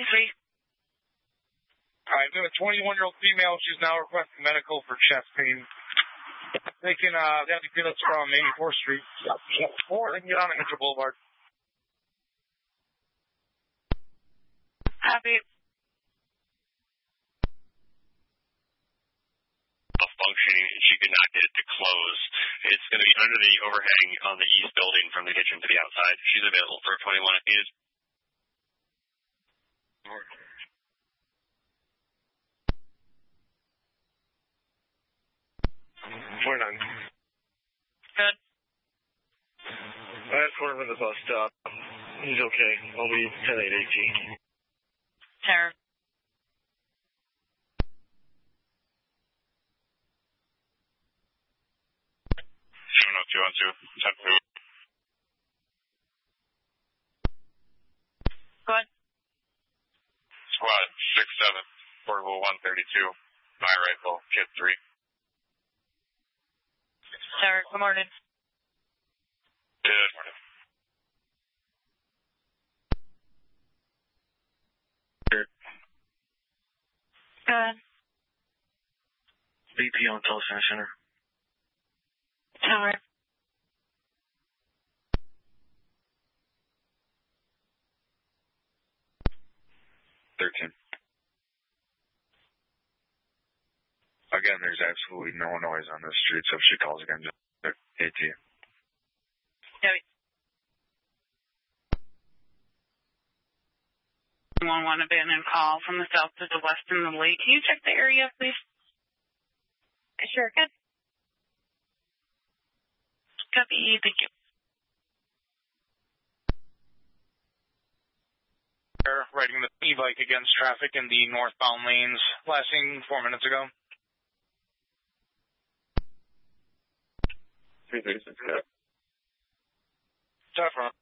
10-3. Alright, we have a 21-year-old female. She's now requesting medical for chest pain. They have to get us from 84th Street. Or they can get on Angel Boulevard. Copy. Functioning, and she could not get it to close. It's going to be under the overhang on the east building from the kitchen to the outside. She's available for 21 if needed. Good. I escorted him to the bus stop. He's okay. I'll be 10-8-18. Terror. 70212, 10-2. Go ahead. Squad 6-7, portable 132, my rifle, kit 3. Terror, good morning. Good morning. Go ahead. BP on Telephone Center. Tower. Again, there's absolutely no noise on this street, so if she calls again, just AT. Copy. 111 abandoned call from the south to the west in the lake. Can you check the area, please? Sure, good. Copy, thank you. Riding the e-bike against traffic in the northbound lanes, lasting 4 minutes ago. 336, good. Saffron.